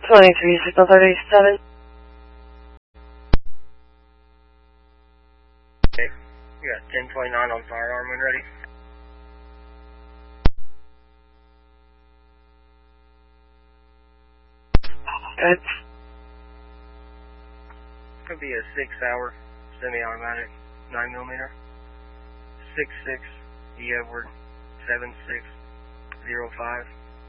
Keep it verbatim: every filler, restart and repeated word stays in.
twenty-three, signal thirty-seven. Okay, we got ten twenty-nine on firearm when ready. Good. Could be a six hour semi-automatic nine millimeter. six six E Edward seven six zero five.